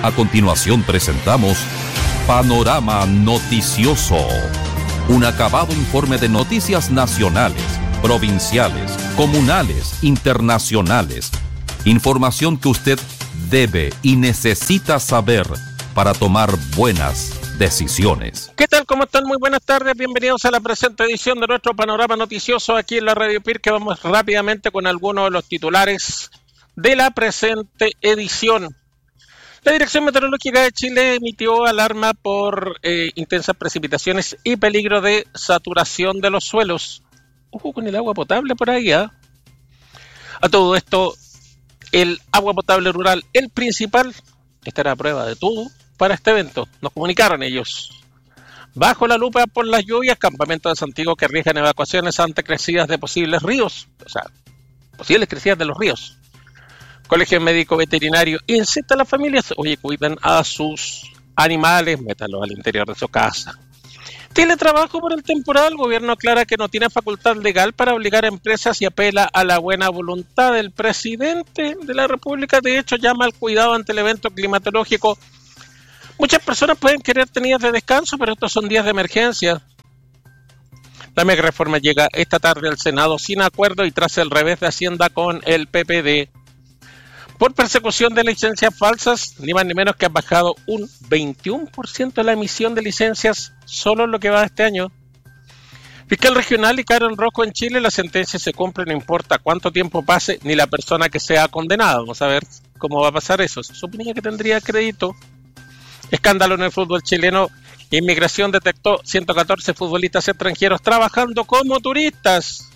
A continuación presentamos Panorama Noticioso, un acabado informe de noticias nacionales, provinciales, comunales, internacionales. Información que usted debe y necesita saber para tomar buenas decisiones. ¿Qué tal? ¿Cómo están? Muy buenas tardes. Bienvenidos a la presente edición de nuestro Panorama Noticioso aquí en la Radio Pirque. Vamos rápidamente con algunos de los titulares de la presente edición. La Dirección Meteorológica de Chile emitió alarma por intensas precipitaciones y peligro de saturación de los suelos. Ojo con el agua potable por ahí, ¿eh? A todo esto, el agua potable rural, el principal, estará a prueba de todo para este evento. Nos comunicaron ellos. Bajo la lupa por las lluvias, Campamento de Santiago que arriesgan evacuaciones ante crecidas de posibles ríos, o sea, posibles crecidas de los ríos. Colegio Médico Veterinario incita a las familias, cuiden a sus animales, métanlos al interior de su casa. Teletrabajo por el temporal, gobierno aclara que no tiene facultad legal para obligar a empresas y apela a la buena voluntad del presidente de la República. De hecho, llama al cuidado ante el evento climatológico. Muchas personas pueden querer tener días de descanso, pero estos son días de emergencia. La mega reforma llega esta tarde al Senado sin acuerdo y tras el revés de Hacienda con el PPD. Por persecución de licencias falsas, ni más ni menos que ha bajado un 21% la emisión de licencias solo en lo que va de este año. Fiscal regional y Karen Rojo en Chile, la sentencia se cumple, no importa cuánto tiempo pase, ni la persona que sea condenada. Vamos a ver cómo va a pasar eso. Se suponía que tendría crédito. Escándalo en el fútbol chileno. Inmigración detectó 114 futbolistas extranjeros trabajando como turistas.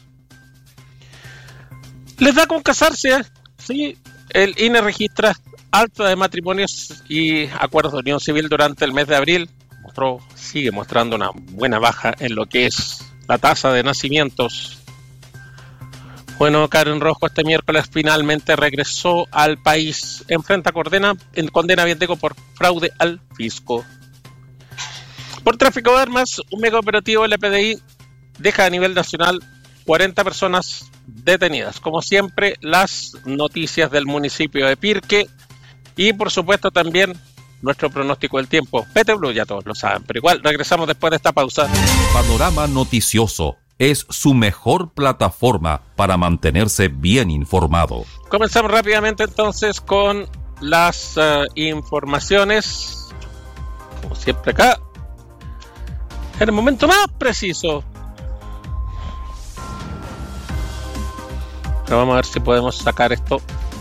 ¿Les da con casarse? Sí. El INE registra alta de matrimonios y acuerdos de unión civil durante el mes de abril. Sigue mostrando una buena baja en lo que es la tasa de nacimientos. Bueno, Karen Rojo este miércoles finalmente regresó al país. Enfrenta condena por fraude al fisco. Por tráfico de armas, un mega operativo del PDI deja a nivel nacional 40 personas detenidas. Como siempre, las noticias del municipio de Pirque y por supuesto también nuestro pronóstico del tiempo. PT Blue, ya todos lo saben, pero igual regresamos después de esta pausa. Panorama Noticioso es su mejor plataforma para mantenerse bien informado. Comenzamos rápidamente entonces con las informaciones, como siempre acá, en el momento más preciso. Pero vamos a ver si podemos sacar esto